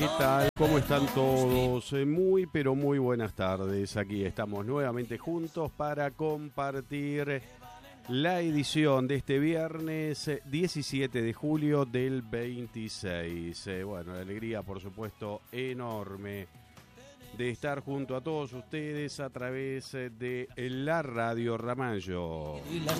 ¿Qué tal? ¿Cómo están todos? Muy, pero muy buenas tardes. Aquí estamos nuevamente juntos para compartir la edición de este viernes 17 de julio del 26. Bueno, la alegría, por supuesto, enorme de estar junto a todos ustedes a través de la Radio Ramallo. Y las